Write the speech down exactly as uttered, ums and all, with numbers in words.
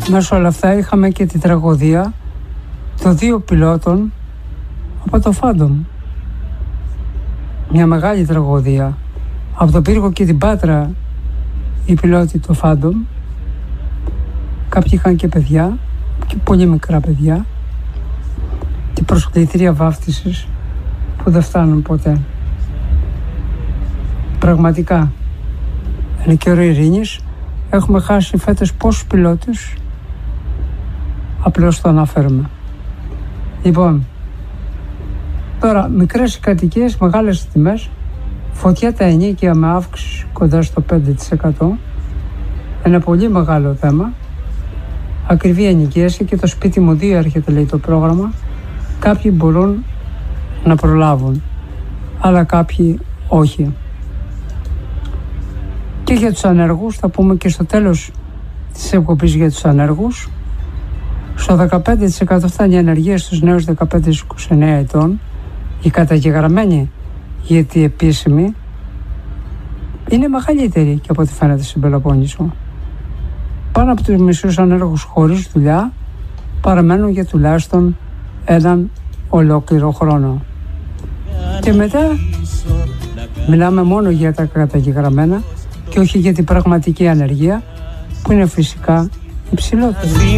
Μέσα όλα αυτά είχαμε και τη τραγωδία των δύο πιλότων από το Phantom. Μια μεγάλη τραγωδία. Από το Πύργο και την Πάτρα οι πιλότοι του Phantom. Κάποιοι είχαν και παιδιά, και πολύ μικρά παιδιά, και προσκλητήρια βάφτισης που δεν φτάνουν ποτέ. Πραγματικά, είναι καιρό ειρήνης. Έχουμε χάσει φέτος πόσους πιλότους, απλώς το αναφέρουμε. Λοιπόν, τώρα μικρές κατοικίες, μεγάλες τιμές, φωτιά τα ενοίκια με αύξηση κοντά στο πέντε τοις εκατό, ένα πολύ μεγάλο θέμα. Ακριβή ενοικίαση και το σπίτι μου δύο έρχεται, λέει το πρόγραμμα. Κάποιοι μπορούν να προλάβουν, αλλά κάποιοι όχι. Και για τους ανέργους, θα πούμε και στο τέλος της εκπομπής για τους ανέργους. Στο δεκαπέντε τοις εκατό φτάνει η ανεργία στους νέους δεκαπέντε είκοσι εννέα ετών. Η καταγεγραμμένη, γιατί επίσημη, είναι μεγαλύτερη και από ό,τι φαίνεται στην Πελοπόννησο. Πάνω από τους μισούς ανέργους χωρίς δουλειά παραμένουν για τουλάχιστον έναν ολόκληρο χρόνο. Και μετά μιλάμε μόνο για τα καταγεγραμμένα και όχι για την πραγματική ανεργία, που είναι φυσικά υψηλότερη.